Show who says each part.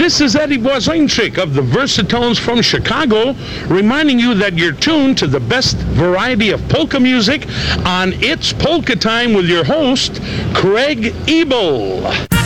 Speaker 1: This is Eddie Boisinchik of the Versatones from Chicago, reminding you that you're tuned to the best variety of polka music on It's Polka Time with your host, Craig Ebel.